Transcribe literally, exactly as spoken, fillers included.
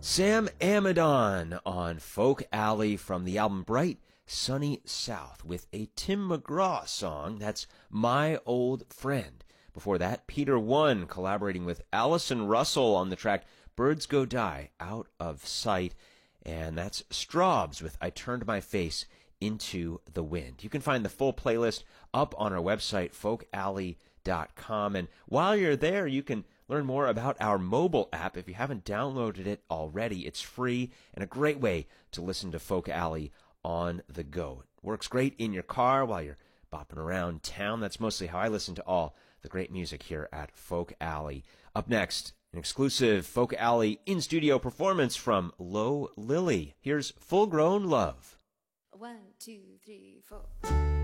Sam Amidon on Folk Alley from the album Bright Sunny South with a Tim McGraw song, that's My Old Friend. Before that, Peter One collaborating with Allison Russell on the track Birds Go Die, Out of Sight. And that's Straubs with I Turned My Face Into the Wind. You can find the full playlist up on our website, folk alley dot com. And while you're there, you can learn more about our mobile app. If you haven't downloaded it already, it's free and a great way to listen to Folk Alley on the go. It works great in your car while you're bopping around town. That's mostly how I listen to all the great music here at Folk Alley. Up next, an exclusive Folk Alley in-studio performance from Lo Lily. Here's Full Grown Love. One, two, three, four.